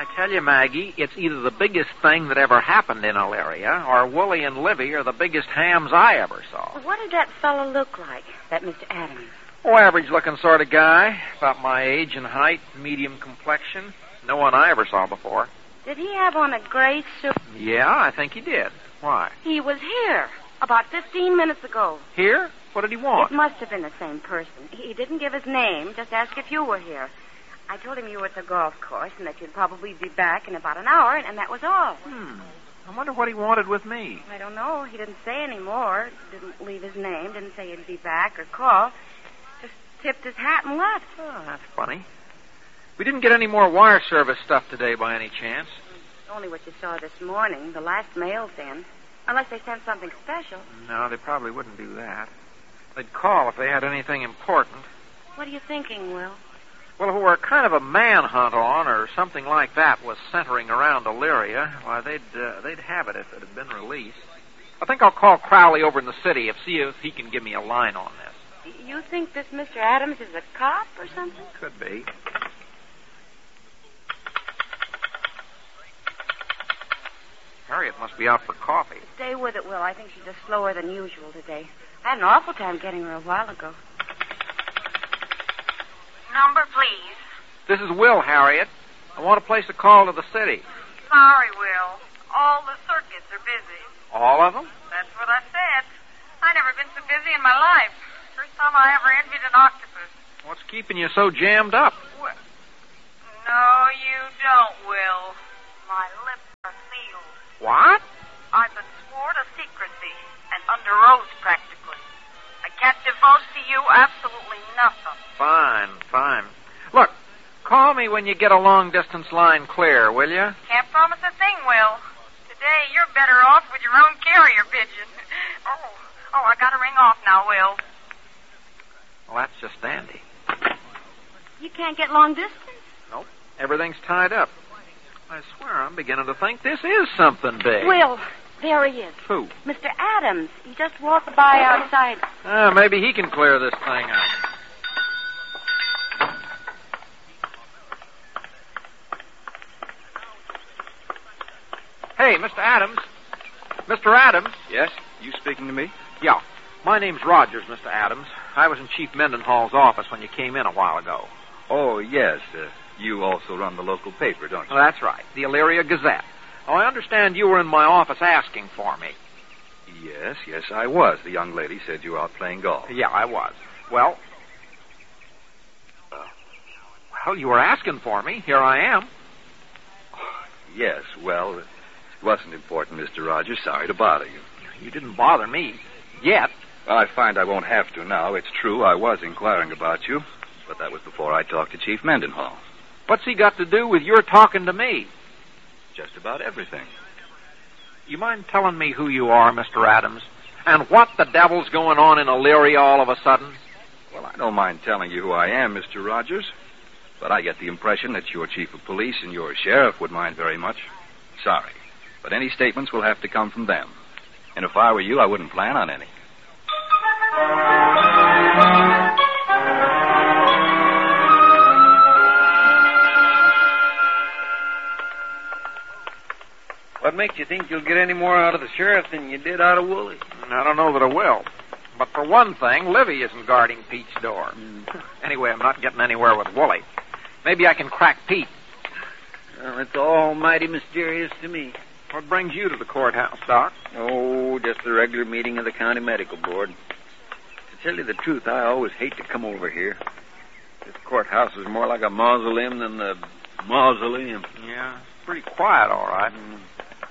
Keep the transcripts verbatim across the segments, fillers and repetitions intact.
tell you, Maggie, it's either the biggest thing that ever happened in Elyria, or Wooly and Livy are the biggest hams I ever saw. What did that fellow look like, that Mister Adams? Oh, average-looking sort of guy. About my age and height, medium complexion. No one I ever saw before. Did he have on a gray suit? Yeah, I think he did. Why? He was here about fifteen minutes ago. Here? What did he want? It must have been the same person. He didn't give his name, just asked if you were here. I told him you were at the golf course and that you'd probably be back in about an hour, and that was all. Hmm. I wonder what he wanted with me. I don't know. He didn't say any more. Didn't leave his name. Didn't say he'd be back or call. Just tipped his hat and left. Oh, that's funny. We didn't get any more wire service stuff today by any chance. Only what you saw this morning. The last mail's in. Unless they sent something special. No, they probably wouldn't do that. They'd call if they had anything important. What are you thinking, Will? Well, if it were kind of a manhunt on or something like that was centering around Elyria, why, they'd uh, they'd have it if it had been released. I think I'll call Crowley over in the city and see if he can give me a line on this. You think this Mister Adams is a cop or something? Could be. Harriet must be out for coffee. Stay with it, Will. I think she's just slower than usual today. I had an awful time getting her a while ago. Number, please. This is Will, Harriet. I want to place a call to the city. Sorry, Will. All the circuits are busy. All of them? That's what I said. I never been so busy in my life. First time I ever envied an octopus. What's keeping you so jammed up? What? No, you don't, Will. My lips are sealed. What? I've been sworn to secrecy and under oath, practically. I can't divulge to you absolutely nothing. Fine, fine. Look, call me when you get a long-distance line clear, will you? Can't promise a thing, Will. Today, you're better off with your own carrier pigeon. Oh, oh, I gotta ring off now, Will. Well, that's just dandy. You can't get long distance? Nope. Everything's tied up. I swear I'm beginning to think this is something big. Will, there he is. Who? Mister Adams. He just walked by outside. Uh, maybe he can clear this thing out. Hey, Mister Adams. Mister Adams. Yes? You speaking to me? Yeah. My name's Rogers, Mister Adams. I was in Chief Mendenhall's office when you came in a while ago. Oh, yes. Uh, you also run the local paper, don't you? Well, that's right. The Elyria Gazette. Oh, I understand you were in my office asking for me. Yes, yes, I was. The young lady said you were out playing golf. Yeah, I was. Well, uh, well, you were asking for me. Here I am. Yes, well, it wasn't important, Mister Rogers. Sorry to bother you. You didn't bother me. Yet. Well, I find I won't have to now. It's true, I was inquiring about you. But that was before I talked to Chief Mendenhall. What's he got to do with your talking to me? Just about everything. You mind telling me who you are, Mister Adams? And what the devil's going on in Elyria all of a sudden? Well, I don't mind telling you who I am, Mister Rogers. But I get the impression that your chief of police and your sheriff would mind very much. Sorry. But any statements will have to come from them. And if I were you, I wouldn't plan on any. What makes you think you'll get any more out of the sheriff than you did out of Wooly? I don't know that I will. But for one thing, Livy isn't guarding Pete's door. Mm. Anyway, I'm not getting anywhere with Wooly. Maybe I can crack Pete. Well, it's almighty mysterious to me. What brings you to the courthouse, Doc? Oh, just the regular meeting of the county medical board. To tell you the truth, I always hate to come over here. This courthouse is more like a mausoleum than the mausoleum. Yeah, it's pretty quiet, all right. Mm.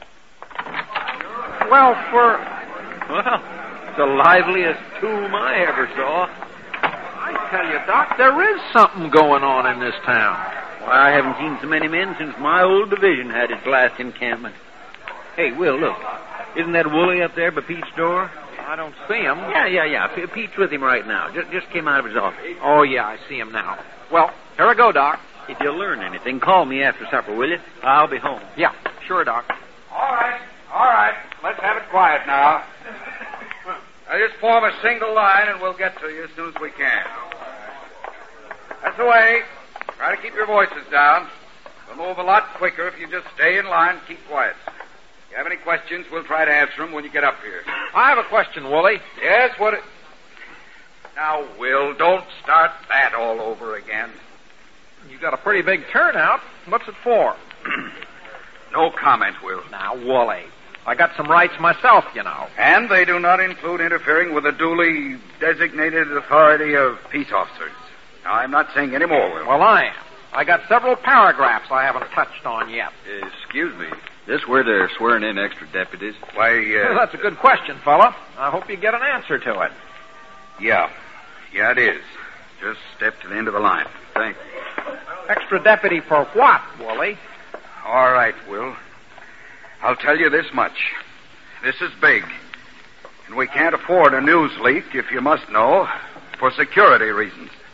Well, for... Well, it's the liveliest tomb I ever saw. I tell you, Doc, there is something going on in this town. Why, I haven't seen so many men since my old division had its last encampment. Hey, Will, look. Isn't that Wooly up there by Pete's door? I don't see him. Yeah, yeah, yeah. P- Pete's with him right now. Just, just came out of his office. Oh, yeah, I see him now. Well, here I go, Doc. If you learn anything, call me after supper, will you? I'll be home. Yeah, sure, Doc. All right, all right. Let's have it quiet now. Now, just form a single line, and we'll get to you as soon as we can. That's the way. Try to keep your voices down. We'll move a lot quicker if you just stay in line, keep quiet. If you have any questions, we'll try to answer them when you get up here. I have a question, Wooly. Yes, what it... Now, Will, don't start that all over again. You got a pretty big turnout. What's it for? No comment, Will. Now, Wooly, I got some rights myself, you know. And they do not include interfering with the duly designated authority of peace officers. Now, I'm not saying any more, Will. Well, I am. I got several paragraphs I haven't touched on yet. Uh, excuse me. This where they're swearing in extra deputies? Why, uh... Well, that's a good question, fella. I hope you get an answer to it. Yeah. Yeah, it is. Just step to the end of the line. Thank you. Extra deputy for what, Wooly? All right, Will. I'll tell you this much. This is big. And we can't afford a news leak, if you must know, for security reasons.